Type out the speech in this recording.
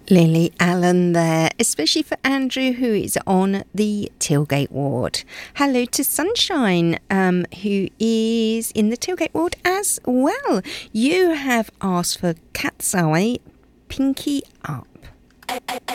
Lily Allen there, especially for Andrew, who is on the tailgate ward. Hello to Sunshine, who is in the tailgate ward as well. You have asked for Cat's Eye, Pinky Up.